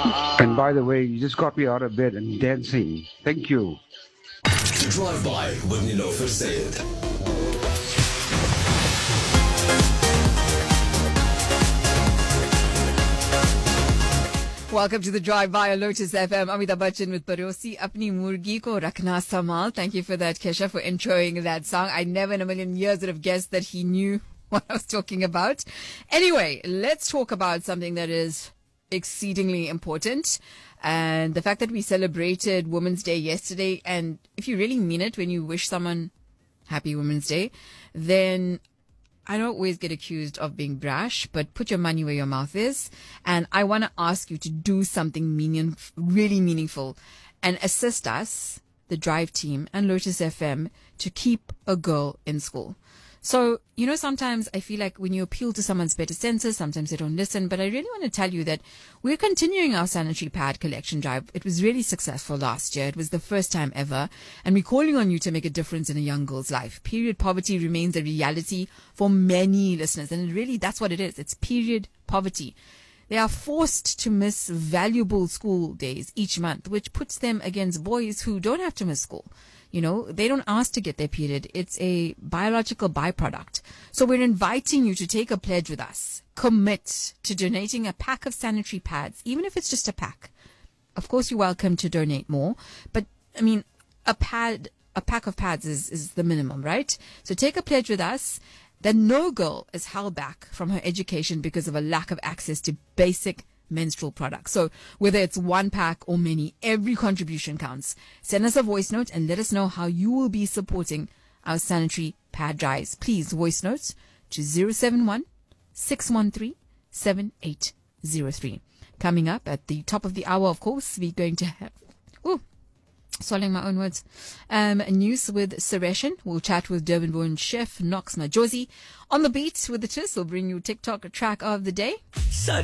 And by the way, you just got me out of bed and dancing. Thank you. To drive by with Nilofer Sayed. Welcome to the Drive by Lotus FM. Amitabh Bachchan with Parosi Apni Murgi Ko Rakhna Samal. Thank you for that, Kesha, for introing that song. I never in a million years would have guessed that he knew what I was talking about. Anyway, let's talk about something that is exceedingly important. And the fact that we celebrated Women's Day yesterday. And if you really mean it, when you wish someone Happy Women's Day, then I don't always get accused of being brash, but put your money where your mouth is. And I want to ask you to do something really meaningful and assist us, the Drive team and Lotus FM, to keep a girl in school. So, sometimes I feel like when you appeal to someone's better senses, sometimes they don't listen. But I really want to tell you that we're continuing our sanitary pad collection drive. It was really successful last year. It was the first time ever. And we're calling on you to make a difference in a young girl's life. Period poverty remains a reality for many listeners. And really, that's what it is. It's period poverty. They are forced to miss valuable school days each month, which puts them against boys who don't have to miss school. They don't ask to get their period. It's a biological byproduct. So we're inviting you to take a pledge with us. Commit to donating a pack of sanitary pads, even if it's just a pack. Of course, you're welcome to donate more. But, a pack of pads is the minimum, right? So take a pledge with us that no girl is held back from her education because of a lack of access to basic menstrual products. So whether it's one pack or many, every contribution counts. Send us a voice note and let us know how you will be supporting our sanitary pad drives. Please voice notes to 071-613-7803. Coming up at the top of the hour, of course, we're going to have swallowing my own words. News with Sureshan. We'll chat with Durban-born chef Knox Majosi. On the beat with the twist, we'll bring you TikTok track of the day.